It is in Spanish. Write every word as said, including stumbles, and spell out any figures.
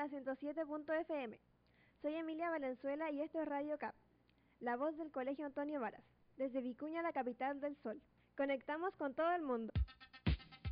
ciento siete punto F M. Soy Emilia Valenzuela y esto es Radio Cap, la voz del Colegio Antonio Varas, desde Vicuña, la capital del sol. Conectamos con todo el mundo.